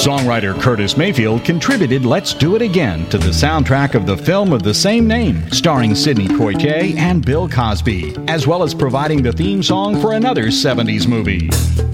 Songwriter Curtis Mayfield contributed Let's Do It Again to the soundtrack of the film of the same name, starring Sidney Poitier and Bill Cosby, as well as providing the theme song for another 70s movie.